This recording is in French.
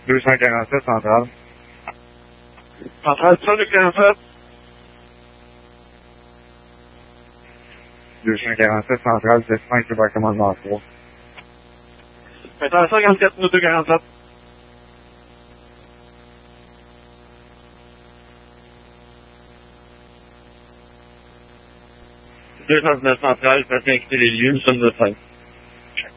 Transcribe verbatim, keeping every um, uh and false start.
deux cent quarante-sept centrale. Centrale cent quarante-sept. deux cent quarante-sept centrale, c'est cinq sur le commandement trois. Centrale cent quarante-quatre, deux cent quarante-sept. deux cent dix-neuf centrale, passez à quitter les lieux, nous sommes de cinq.